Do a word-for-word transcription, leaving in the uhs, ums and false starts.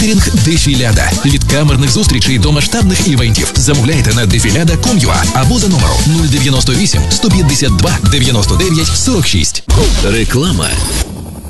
Кеттерінг Дефіляда. Від камерних зустрічей до масштабних івентів. Замовляйте на дефіляда крапка ком крапка ю а або за номером нуль дев'яносто вісім сто п'ятдесят два дев'яносто дев'ять сорок шість. Реклама.